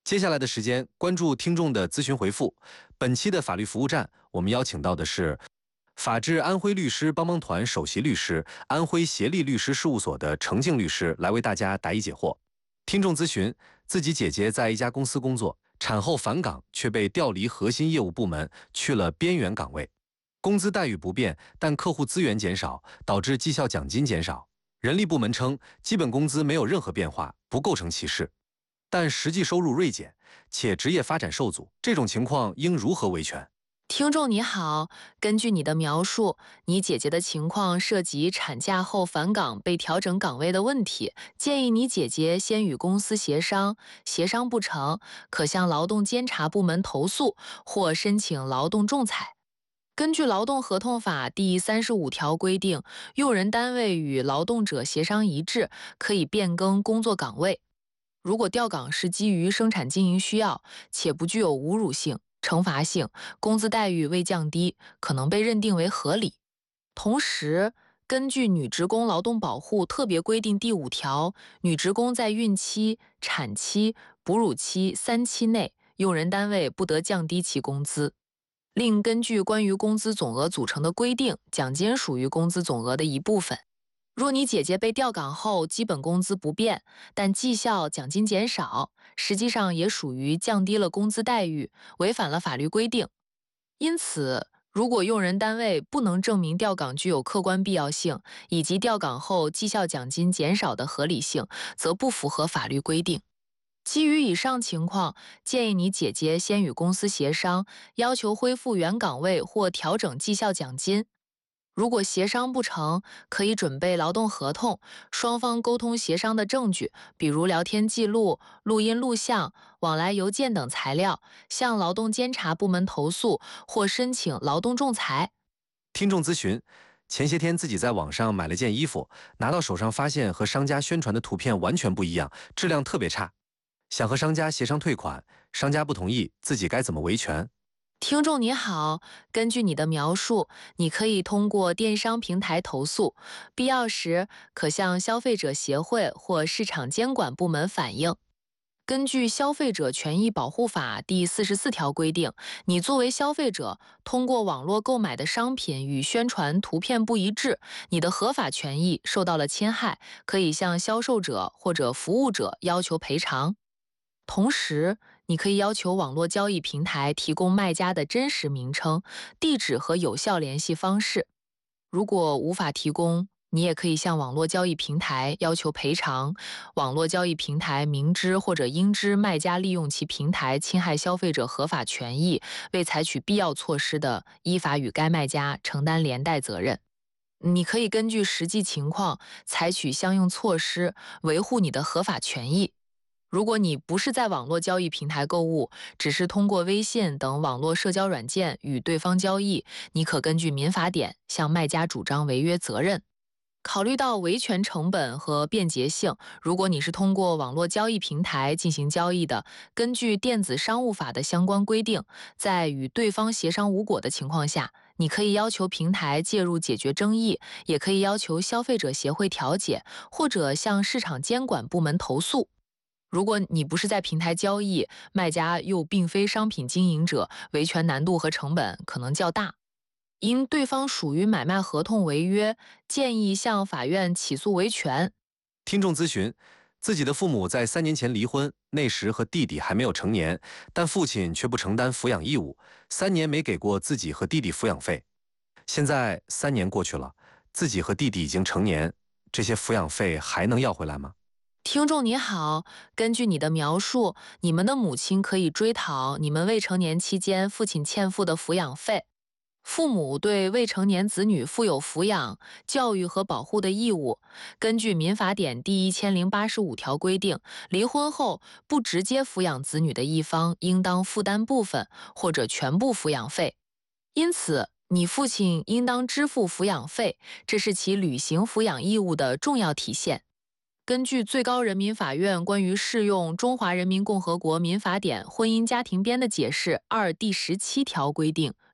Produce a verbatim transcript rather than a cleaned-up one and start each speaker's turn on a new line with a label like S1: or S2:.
S1: 接下来的时间，关注听众的咨询回复。本期的法律服务站，我们邀请到的是法治安徽律师帮帮团首席律师、安徽协力律师事务所的程静律师，来为大家答疑解惑。听众咨询，自己姐姐在一家公司工作，产后返岗却被调离核心业务部门，去了边缘岗位，工资待遇不变，但客户资源减少，导致绩效奖金减少。人力部门称，基本工资没有任何变化，不构成歧视。但实际收入锐减，且职业发展受阻，这种情况应如何维权？
S2: 听众你好，根据你的描述，你姐姐的情况涉及产假后返岗被调整岗位的问题，建议你姐姐先与公司协商，协商不成，可向劳动监察部门投诉或申请劳动仲裁。根据劳动合同法第三十五条规定，用人单位与劳动者协商一致，可以变更工作岗位。如果调岗是基于生产经营需要，且不具有侮辱性、惩罚性，工资待遇未降低，可能被认定为合理。同时，根据《女职工劳动保护特别规定》第五条，女职工在孕期、产期、哺乳期三期内，用人单位不得降低其工资。另根据关于工资总额组成的规定，奖金属于工资总额的一部分。若你姐姐被调岗后基本工资不变，但绩效奖金减少，实际上也属于降低了工资待遇，违反了法律规定。因此，如果用人单位不能证明调岗具有客观必要性，以及调岗后绩效奖金减少的合理性，则不符合法律规定。基于以上情况，建议你姐姐先与公司协商，要求恢复原岗位或调整绩效奖金。如果协商不成，可以准备劳动合同，双方沟通协商的证据，比如聊天记录、录音录像、往来邮件等材料，向劳动监察部门投诉或申请劳动仲裁。
S1: 听众咨询，前些天自己在网上买了件衣服，拿到手上发现和商家宣传的图片完全不一样，质量特别差，想和商家协商退款，商家不同意，自己该怎么维权？
S2: 听众你好，根据你的描述，你可以通过电商平台投诉，必要时可向消费者协会或市场监管部门反映。根据《消费者权益保护法》第四十四条规定，你作为消费者，通过网络购买的商品与宣传图片不一致，你的合法权益受到了侵害，可以向销售者或者服务者要求赔偿。同时，你可以要求网络交易平台提供卖家的真实名称、地址和有效联系方式。如果无法提供，你也可以向网络交易平台要求赔偿。网络交易平台明知或者应知卖家利用其平台侵害消费者合法权益，未采取必要措施的，依法与该卖家承担连带责任。你可以根据实际情况采取相应措施，维护你的合法权益。如果你不是在网络交易平台购物，只是通过微信等网络社交软件与对方交易，你可根据民法典向卖家主张违约责任。考虑到维权成本和便捷性，如果你是通过网络交易平台进行交易的，根据电子商务法的相关规定，在与对方协商无果的情况下，你可以要求平台介入解决争议，也可以要求消费者协会调解，或者向市场监管部门投诉。如果你不是在平台交易，卖家又并非商品经营者，维权难度和成本可能较大。因对方属于买卖合同违约，建议向法院起诉维权。
S1: 听众咨询，自己的父母在三年前离婚，那时和弟弟还没有成年，但父亲却不承担抚养义务，三年没给过自己和弟弟抚养费。现在三年过去了，自己和弟弟已经成年，这些抚养费还能要回来吗？
S2: 听众你好，根据你的描述，你们的母亲可以追讨你们未成年期间父亲欠付的抚养费。父母对未成年子女负有抚养、教育和保护的义务。根据民法典第一千零八十五条规定，离婚后不直接抚养子女的一方应当负担部分或者全部抚养费。因此，你父亲应当支付抚养费，这是其履行抚养义务的重要体现。根据最高人民法院关于适用《中华人民共和国民法典婚姻家庭编》的解释二第十七条规定，